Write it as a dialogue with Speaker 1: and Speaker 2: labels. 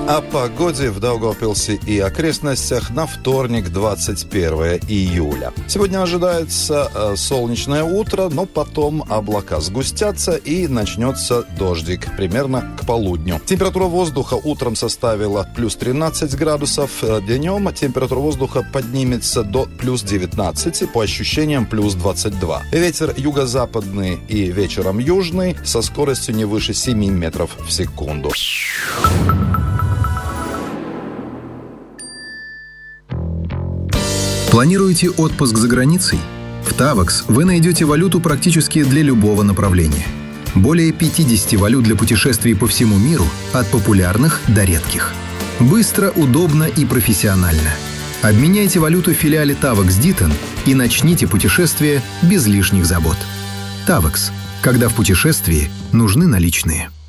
Speaker 1: О погоде в Даугавпилсе и окрестностях на вторник, 21 июля. Сегодня ожидается солнечное утро, но потом облака сгустятся и начнется дождик примерно к полудню. Температура воздуха утром составила плюс 13 градусов, днем температура воздуха поднимется до плюс 19, по ощущениям плюс 22. Ветер юго-западный и вечером южный со скоростью не выше 7 метров в секунду.
Speaker 2: Планируете отпуск за границей? В Tavax вы найдете валюту практически для любого направления. Более 50 валют для путешествий по всему миру, от популярных до редких. Быстро, удобно и профессионально. Обменяйте валюту в филиале Tavax Ditton и начните путешествие без лишних забот. Tavax. Когда в путешествии нужны наличные.